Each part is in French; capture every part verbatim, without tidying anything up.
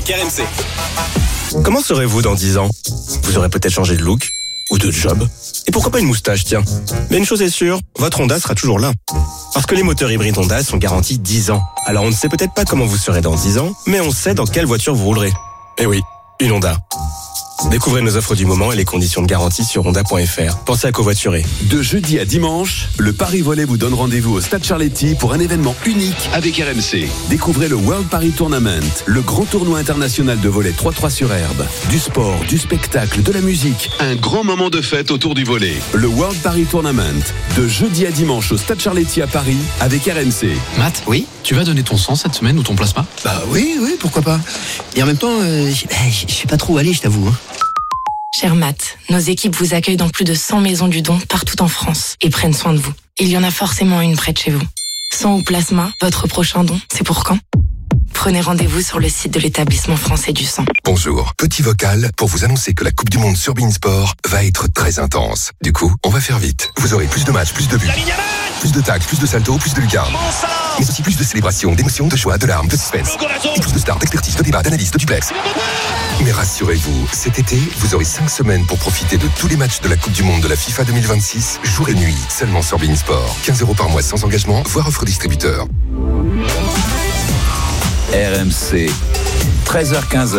avec R M C. Comment serez-vous dans dix ans ? Vous aurez peut-être changé de look ou de job. Et pourquoi pas une moustache, tiens. Mais une chose est sûre, votre Honda sera toujours là. Parce que les moteurs hybrides Honda sont garantis dix ans. Alors on ne sait peut-être pas comment vous serez dans dix ans, mais on sait dans quelle voiture vous roulerez. Eh oui, une Honda. Découvrez nos offres du moment et les conditions de garantie sur honda point f r. Pensez à covoiturer. De jeudi à dimanche, le Paris Volley vous donne rendez-vous au Stade Charletti pour un événement unique avec R M C. Découvrez le World Paris Tournament, le grand tournoi international de volley trois trois sur herbe. Du sport, du spectacle, de la musique, un grand moment de fête autour du volley. Le World Paris Tournament, de jeudi à dimanche au Stade Charletti à Paris avec R M C. Matt, oui, tu vas donner ton sang cette semaine ou ton plasma ? Bah oui, oui, pourquoi pas. Et en même temps, euh, je sais pas trop où aller, je t'avoue. Hein. Cher Matt, nos équipes vous accueillent dans plus de cent maisons du don partout en France et prennent soin de vous. Il y en a forcément une près de chez vous. Sang ou plasma, votre prochain don, c'est pour quand ? Prenez rendez-vous sur le site de l'établissement français du sang. Bonjour, petit vocal pour vous annoncer que la Coupe du Monde sur beIN Sport va être très intense. Du coup, on va faire vite. Vous aurez plus de matchs, plus de buts, plus de tacles, plus de saltos, plus de lucarnes. Mais aussi plus de célébrations, d'émotions, de choix, de larmes, de suspense. Et plus de stars, d'expertise, de débats, d'analyse, de duplex. Mais rassurez-vous, cet été, vous aurez cinq semaines pour profiter de tous les matchs de la Coupe du Monde de la FIFA deux mille vingt-six, jour et nuit, seulement sur beIN Sport. quinze euros par mois sans engagement, voire offre distributeur. R M C, treize heures quinze,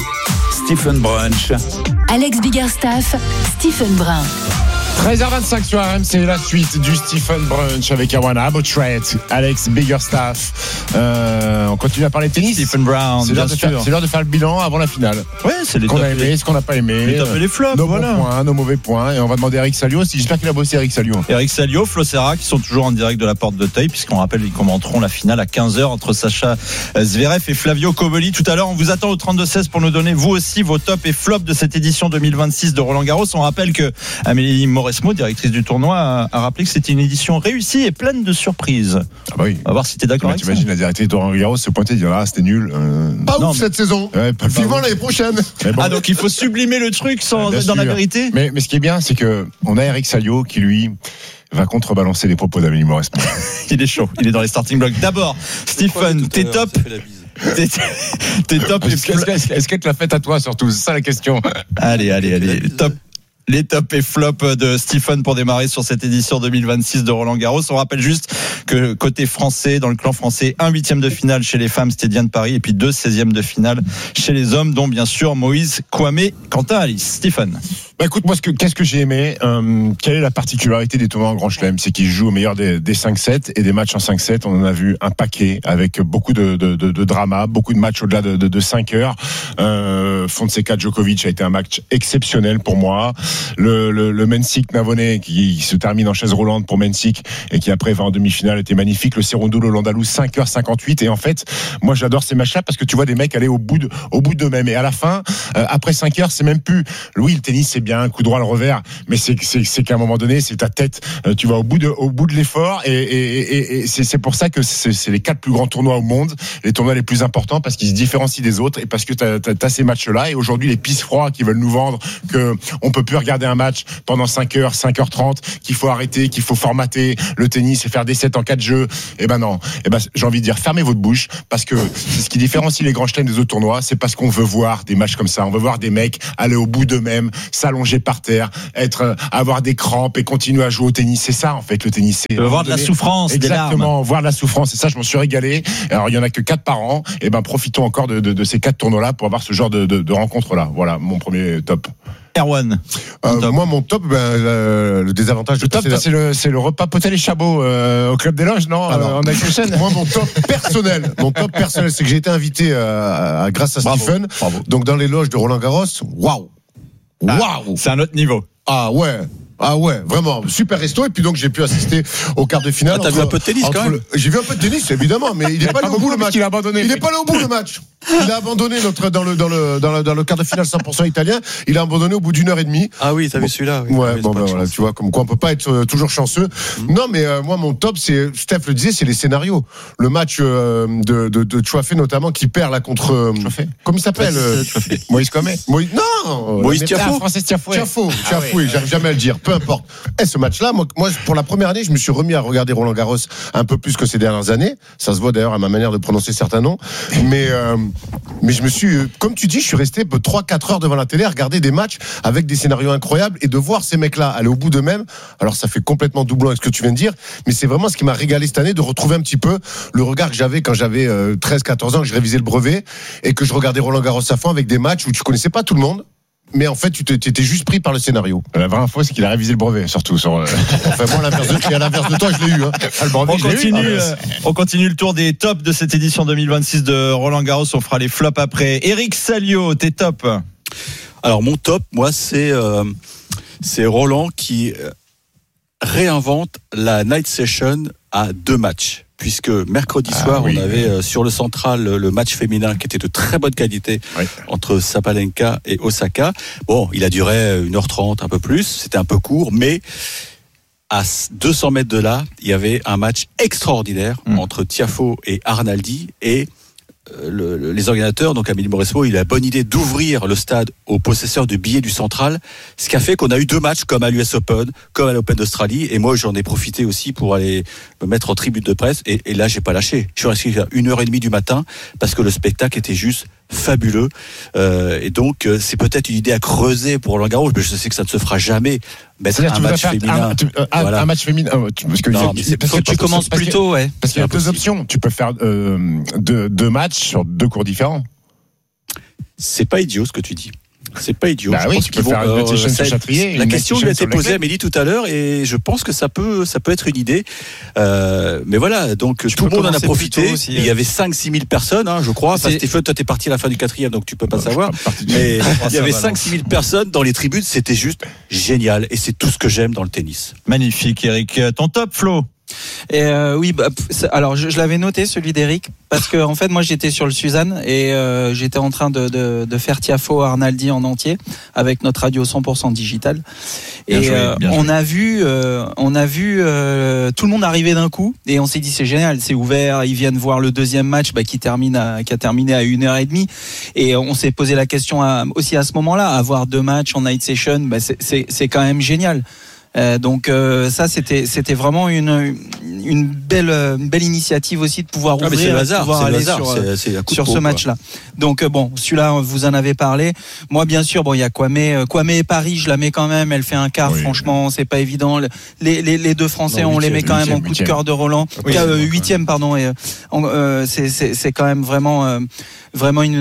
Stephen Brunch. Alex Biggerstaff, Stephen Brun. treize heures vingt-cinq sur R M C, la suite du Stephen Brunch avec Erwan Abotret, Alex Biggerstaff. Euh, on continue à parler de tennis. Stephen Brown, c'est bien l'heure, de sûr. faire, c'est l'heure de faire le bilan avant la finale. Ouais, c'est les ce qu'on top a aimé, les... ce qu'on n'a pas aimé. Les top et les flops. Nos voilà. bons points, nos mauvais points. Et on va demander à Eric Salio. J'espère qu'il a bossé Eric Salio. Eric Salio, Flo Serra qui sont toujours en direct de la porte d'Auteuil, puisqu'on rappelle qu'ils commenteront la finale à quinze heures entre Sacha Zverev et Flavio Cobolli. Tout à l'heure, on vous attend au trente-deux seize pour nous donner vous aussi vos tops et flops de cette édition deux mille vingt-six de Roland Garros. On rappelle que Amélie Mauresmo, directrice du tournoi, a, a rappelé que c'était une édition réussie et pleine de surprises. Ah bah oui. On va voir si t'es d'accord avec ça. T'imagines la directrice de Roland Garros se pointer et dire ah c'était nul. Euh... Pas non, ouf mais... cette saison. Ouais, pas, pas Vivant ouf. l'année prochaine. Bon. Ah donc il faut sublimer le truc sans Bien être dans sûr. la vérité. Mais, mais ce qui est bien, c'est que on a Eric Salio qui lui va contrebalancer les propos d'Amélie Mauresmo. Il est chaud. Il est dans les starting blocks. D'abord, Stephen, t'es top. T'es, t'es top. Est-ce, est-ce, est-ce, est-ce qu'elle te l'a faite à toi surtout? C'est ça la question. Allez, allez, allez. Top. Les tops et flops de Stephen pour démarrer sur cette édition deux mille vingt-six de Roland Garros. On rappelle juste que côté français, dans le clan français, un huitième de finale chez les femmes, c'était Diane Paris, et puis deux seizièmes de finale chez les hommes, dont bien sûr Moïse Kwame, Quentin Alice. Stephen. Bah écoute, moi, ce que, qu'est-ce que j'ai aimé euh, quelle est la particularité des tournois en Grand Chelem? C'est qu'ils jouent au meilleur des, des cinq sept et des matchs en cinq sept. On en a vu un paquet avec beaucoup de, de, de, de drama, beaucoup de matchs au-delà de, de, de cinq heures. Euh, Fonseca Djokovic a été un match exceptionnel pour moi. Le, le, le Mensik Navone qui, qui se termine en chaise roulante pour Mensik et qui après va en demi-finale était magnifique. Le Cerundolo Landalou cinq heures cinquante-huit. Et en fait, moi j'adore ces matchs-là parce que tu vois des mecs aller au bout de, au bout d'eux-mêmes. Et à la fin, euh, après cinq heures, c'est même plus. Oui, le tennis c'est bien, un coup droit, le revers, mais c'est, c'est, c'est qu'à un moment donné, c'est ta tête, euh, tu vas au bout de, au bout de l'effort, et, et, et, et c'est, c'est pour ça que c'est, c'est les quatre plus grands tournois au monde, les tournois les plus importants, parce qu'ils se différencient des autres, et parce que t'as, t'as, t'as ces matchs-là, et aujourd'hui, les pistes froids qui veulent nous vendre que on peut plus regarder un match pendant cinq heures, cinq heures trente, qu'il faut arrêter, qu'il faut formater le tennis et faire des sets en quatre jeux, et ben non, et ben, j'ai envie de dire, fermez votre bouche, parce que c'est ce qui différencie les grands chelems des autres tournois, c'est parce qu'on veut voir des matchs comme ça, on veut voir des mecs aller au bout d'eux-mêmes, s'allonger par terre, être, avoir des crampes et continuer à jouer au tennis. C'est ça, en fait, le tennis. C'est voir de la souffrance, exactement, des larmes. Voir de la souffrance. Et ça, je m'en suis régalé. Alors, il y en a que quatre par an. Et ben, profitons encore de, de, de ces quatre tournois-là pour avoir ce genre de, de, de rencontres-là. Voilà, mon premier top. Erwan. Euh, moi, mon top, ben, le, le désavantage le de top, c'est le, c'est le repas Potel et Chabot euh, au Club des Loges, non, ah non. euh, en Aix-les-Chênes. Moi, mon top personnel, mon top personnel, c'est que j'ai été invité à, à, grâce à Bravo. Stephen. Bravo. Donc, dans les loges de Roland Garros, waouh, Ah, waouh, c'est un autre niveau. ah ouais. Ah ouais, vraiment, super resto. Et puis donc j'ai pu assister au quart de finale. Ah, t'as entre, vu un peu de tennis quand même le, J'ai vu un peu de tennis, évidemment, mais il n'est pas, pas allé au bout le match. Il a abandonné. Il n'est pas allé au bout le match. Il a abandonné notre dans le dans le dans le, dans le quart de finale cent pour cent italien. Il a abandonné au bout d'une heure et demie. Ah oui, t'as bon, vu celui-là oui. Ouais, oui, bon ben voilà, tu vois, comme quoi on peut pas être euh, toujours chanceux. Mmh. Non, mais euh, moi mon top, c'est Steph le disait, c'est les scénarios. Le match euh, de de, de Chouafé notamment qui perd là contre. Euh, comment il s'appelle euh, Moïse Kwame. Moïse, non. Moïse Tiafo. Français Tiafo. Tiafo, Tiafo, j'arrive jamais à le dire. Peu importe. Et ce match-là, moi, moi, pour la première année, je me suis remis à regarder Roland Garros un peu plus que ces dernières années. Ça se voit d'ailleurs à ma manière de prononcer certains noms. Mais euh, Mais je me suis, comme tu dis, je suis resté trois quatre heures devant la télé à regarder des matchs avec des scénarios incroyables et de voir ces mecs-là aller au bout d'eux-mêmes. Alors ça fait complètement doublon avec ce que tu viens de dire, mais c'est vraiment ce qui m'a régalé cette année, de retrouver un petit peu le regard que j'avais quand j'avais treize quatorze ans, que je révisais le brevet et que je regardais Roland Garros à fond avec des matchs où tu connaissais pas tout le monde. Mais en fait, tu étais juste pris par le scénario. La vraie info, c'est qu'il a révisé le brevet, surtout. Sur, euh... enfin, moi, à l'inverse de, à l'inverse de toi, je l'ai eu. Hein. Le brevet, on, continue, eu. Euh, on continue le tour des tops de cette édition deux mille vingt-six de Roland Garros. On fera les flops après. Eric Salio, tes tops? Alors, mon top, moi, c'est, euh, c'est Roland qui réinvente la night session à deux matchs. Puisque mercredi ah, soir, oui, on avait euh, sur le central le match féminin qui était de très bonne qualité oui. entre Sabalenka et Osaka. Bon, il a duré une heure trente, un peu plus, c'était un peu court, mais à deux cents mètres de là, il y avait un match extraordinaire mmh. entre Tiafoe et Arnaldi, et Le, le, les organisateurs, donc Amélie Mauresmo, il a la bonne idée d'ouvrir le stade aux possesseurs de billets du central, ce qui a fait qu'on a eu deux matchs comme à l'U S Open, comme à l'Open d'Australie, et moi j'en ai profité aussi pour aller me mettre en tribune de presse, et, et là j'ai pas lâché. Je suis resté à une heure et demie du matin parce que le spectacle était juste fabuleux, euh, et donc euh, c'est peut-être une idée à creuser pour Roland Garros, mais je sais que ça ne se fera jamais. Mettre un match féminin, un, tu, un, voilà. un match féminin, parce que non, il, c'est, parce faut que tu commences plus tôt, ouais. Parce qu'il y a deux options. Tu peux faire euh, deux, deux matchs sur deux cours différents. C'est pas idiot ce que tu dis. C'est pas idiot. Bah je oui, pense tu peux faire vont, une session euh, sur Châtrier. La question lui a été posée à Amélie tout à l'heure, et je pense que ça peut, ça peut être une idée. Euh, mais voilà, donc tu tout le monde en a profité. Aussi, il y avait cinq six mille personnes, hein, je crois. Enfin, Stéphane, toi t'es parti à la fin du quatrième, donc tu peux pas ouais, savoir. Mais il y avait cinq six mille personnes dans les tribunes. C'était juste génial, et c'est tout ce que j'aime dans le tennis. Magnifique, Eric. Ton top, Flo? Et euh, oui, bah, alors je, je l'avais noté celui d'Eric parce que en fait moi j'étais sur le Suzanne et euh, j'étais en train de, de, de faire Tiafoe Arnaldi en entier avec notre radio cent pour cent digital et joué, euh, on, a vu, euh, on a vu euh, tout le monde arriver d'un coup et on s'est dit c'est génial, c'est ouvert, ils viennent voir le deuxième match bah, qui termine à, qui a terminé à une heure et demie, et on s'est posé la question à, aussi à ce moment-là, avoir deux matchs en night session, bah, c'est, c'est, c'est quand même génial. Euh, donc euh, ça c'était c'était vraiment une une belle une belle initiative aussi de pouvoir ouvrir, ah, c'est le hasard, de pouvoir c'est aller le hasard, sur c'est, c'est sur peau, ce match-là. Donc euh, bon, celui-là vous en avez parlé. Moi bien sûr, bon il y a Kwame Kwame et Paris, je la mets quand même, elle fait un quart, oui. Franchement, c'est pas évident. Les les les deux Français, non, on huitième, les met quand huitième, même en coup huitième. De cœur de Roland. Oui, euh, huitième pardon, et euh, c'est c'est c'est quand même vraiment euh, vraiment une,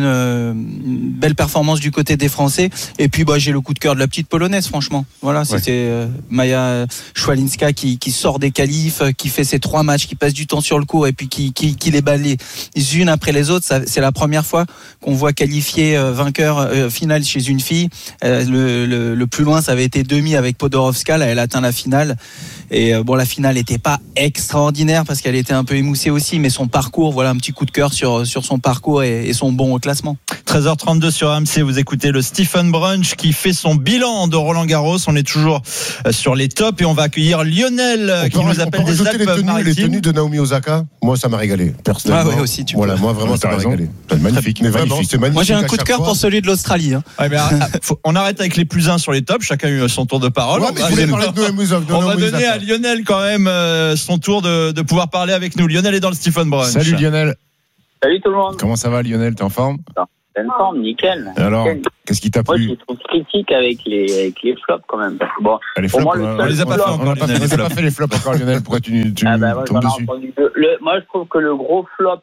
une belle performance du côté des Français. Et puis bah j'ai le coup de cœur de la petite polonaise, franchement. Voilà, c'était ouais. euh, Maja Szwalinska qui, qui sort des qualifs, qui fait ses trois matchs, qui passe du temps sur le court et puis qui, qui, qui les bat les unes après les autres. Ça, c'est la première fois qu'on voit qualifier euh, vainqueur euh, final chez une fille. Euh, le, le, le plus loin, ça avait été demi avec Podoroska. Là, elle atteint la finale. Et euh, bon, la finale n'était pas extraordinaire parce qu'elle était un peu émoussée aussi, mais son parcours, voilà, un petit coup de cœur sur, sur son parcours et, et son bon au classement. treize heures trente-deux sur R M C, vous écoutez le Stephen Brunch qui fait son bilan de Roland Garros. On est toujours sur les tops et on va accueillir Lionel on qui peut, nous appelle des Alpes les tenues, les tenues de Naomi Osaka. Moi, ça m'a régalé, personnellement. Ah oui, aussi, tu voilà, peux. moi, vraiment, ouais, ça m'a régalé. C'est magnifique, mais vraiment, c'est magnifique. Moi, j'ai un coup de cœur pour celui de l'Australie. Hein. Ouais, mais, faut, on arrête avec les plus uns sur les tops. Chacun a eu son tour de parole. Ouais, on va, de de on va donner à Lionel quand même euh, son tour de, de pouvoir parler avec nous. Lionel est dans le Stephen Brunch. Salut Lionel. Salut tout le monde. Comment ça va Lionel, t'es en forme? Pleine forme, nickel. Et alors, nickel. Qu'est-ce qui t'a plu? Moi, je trouve critique avec les, avec les flops quand même. Parce que bon, les flops, moi, on, on les a pas fait encore. On n'a pas, pas fait les flops encore, Lionel. Pourquoi tu, tu ah bah, ouais, tombes dessus? le, le, Moi, je trouve que le gros flop.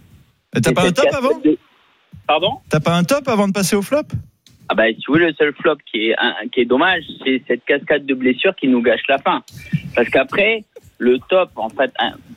Et t'as pas un top avant de... Pardon? T'as pas un top avant de passer au flop? Ah bah, si vous voulez, le seul flop qui est, un, qui est dommage, c'est cette cascade de blessures qui nous gâche la fin. Parce qu'après, le top, en fait,